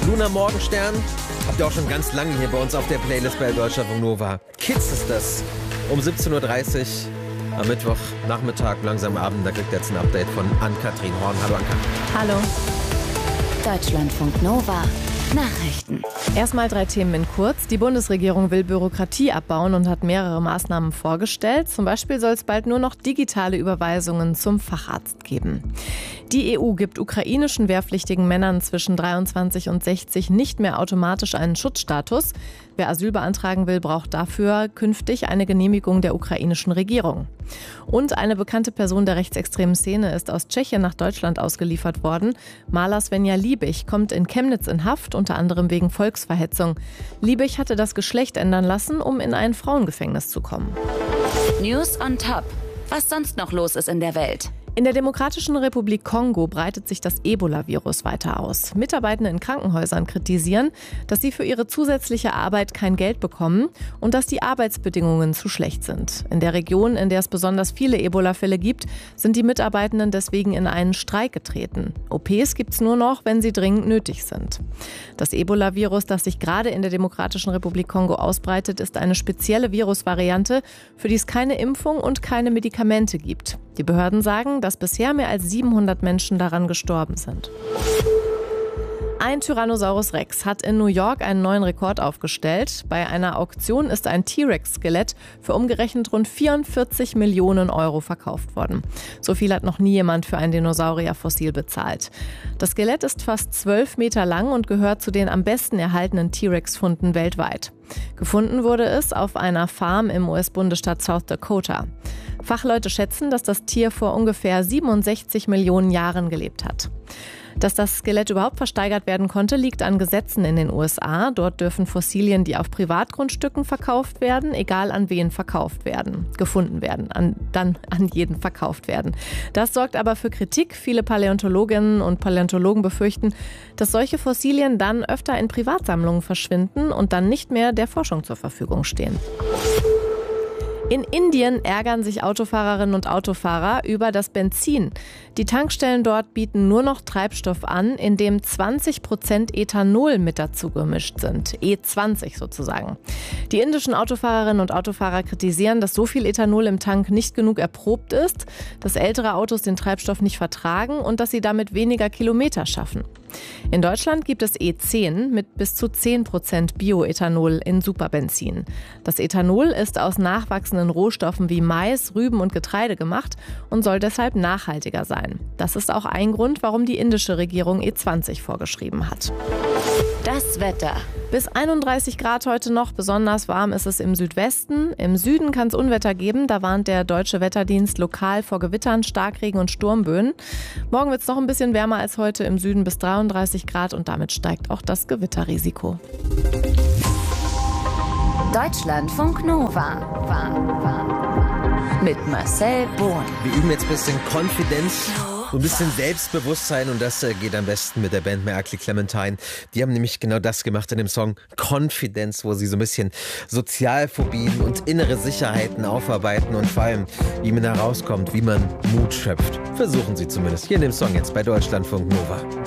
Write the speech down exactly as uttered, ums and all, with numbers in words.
Luna Morgenstern habt ihr auch schon ganz lange hier bei uns auf der Playlist bei Deutschlandfunk Nova. Kids ist das. Um siebzehn Uhr dreißig am Mittwochnachmittag, langsam Abend, da kriegt ihr jetzt ein Update von Ann-Kathrin Horn. Hallo Ann-Kathrin. Hallo. Deutschlandfunk Nova. Nachrichten. Erstmal drei Themen in kurz. Die Bundesregierung will Bürokratie abbauen und hat mehrere Maßnahmen vorgestellt. Zum Beispiel soll es bald nur noch digitale Überweisungen zum Facharzt geben. Die E U gibt ukrainischen wehrpflichtigen Männern zwischen dreiundzwanzig und sechzig nicht mehr automatisch einen Schutzstatus. Wer Asyl beantragen will, braucht dafür künftig eine Genehmigung der ukrainischen Regierung. Und eine bekannte Person der rechtsextremen Szene ist aus Tschechien nach Deutschland ausgeliefert worden. Maler Svenja Liebig kommt in Chemnitz in Haft, unter anderem wegen Volksverhetzung. Liebig hatte das Geschlecht ändern lassen, um in ein Frauengefängnis zu kommen. News on Top. Was sonst noch los ist in der Welt? In der Demokratischen Republik Kongo breitet sich das Ebola-Virus weiter aus. Mitarbeitende in Krankenhäusern kritisieren, dass sie für ihre zusätzliche Arbeit kein Geld bekommen und dass die Arbeitsbedingungen zu schlecht sind. In der Region, in der es besonders viele Ebola-Fälle gibt, sind die Mitarbeitenden deswegen in einen Streik getreten. O Ps gibt es nur noch, wenn sie dringend nötig sind. Das Ebola-Virus, das sich gerade in der Demokratischen Republik Kongo ausbreitet, ist eine spezielle Virusvariante, für die es keine Impfung und keine Medikamente gibt. Die Behörden sagen, dass bisher mehr als siebenhundert Menschen daran gestorben sind. Ein Tyrannosaurus Rex hat in New York einen neuen Rekord aufgestellt. Bei einer Auktion ist ein T-Rex-Skelett für umgerechnet rund vierundvierzig Millionen Euro verkauft worden. So viel hat noch nie jemand für ein Dinosaurierfossil bezahlt. Das Skelett ist fast zwölf Meter lang und gehört zu den am besten erhaltenen T-Rex-Funden weltweit. Gefunden wurde es auf einer Farm im U S-Bundesstaat South Dakota. Fachleute schätzen, dass das Tier vor ungefähr siebenundsechzig Millionen Jahren gelebt hat. Dass das Skelett überhaupt versteigert werden konnte, liegt an Gesetzen in den U S A. Dort dürfen Fossilien, die auf Privatgrundstücken verkauft werden, egal an wen verkauft werden, gefunden werden, an, dann an jeden verkauft werden. Das sorgt aber für Kritik. Viele Paläontologinnen und Paläontologen befürchten, dass solche Fossilien dann öfter in Privatsammlungen verschwinden und dann nicht mehr der Forschung zur Verfügung stehen. In Indien ärgern sich Autofahrerinnen und Autofahrer über das Benzin. Die Tankstellen dort bieten nur noch Treibstoff an, in dem zwanzig Prozent Ethanol mit dazu gemischt sind. E zwanzig sozusagen. Die indischen Autofahrerinnen und Autofahrer kritisieren, dass so viel Ethanol im Tank nicht genug erprobt ist, dass ältere Autos den Treibstoff nicht vertragen und dass sie damit weniger Kilometer schaffen. In Deutschland gibt es E zehn mit bis zu zehn Prozent Bioethanol in Superbenzin. Das Ethanol ist aus nachwachsenden Rohstoffen wie Mais, Rüben und Getreide gemacht und soll deshalb nachhaltiger sein. Das ist auch ein Grund, warum die indische Regierung E zwanzig vorgeschrieben hat. Das Wetter. Bis einunddreißig Grad heute noch, besonders warm ist es im Südwesten. Im Süden kann es Unwetter geben, da warnt der Deutsche Wetterdienst lokal vor Gewittern, Starkregen und Sturmböen. Morgen wird es noch ein bisschen wärmer als heute, im Süden bis dreiunddreißig Grad und damit steigt auch das Gewitterrisiko. Deutschlandfunk Nova. Mit Marcel Bohn. Wir üben jetzt ein bisschen Konfidenz. So ein bisschen Selbstbewusstsein und das geht am besten mit der Band Merkley Clementine. Die haben nämlich genau das gemacht in dem Song Confidence, wo sie so ein bisschen Sozialphobien und innere Sicherheiten aufarbeiten und vor allem, wie man da rauskommt, wie man Mut schöpft. Versuchen sie zumindest hier in dem Song jetzt bei Deutschlandfunk Nova.